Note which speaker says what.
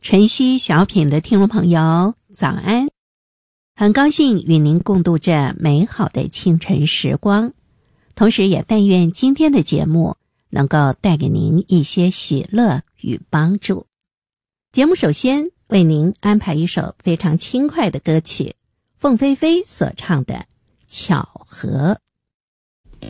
Speaker 1: 晨曦小品的听众朋友，早安！很高兴与您共度这美好的清晨时光，同时也但愿今天的节目能够带给您一些喜乐与帮助。节目首先为您安排一首非常轻快的歌曲，凤飞飞所唱的《巧合》。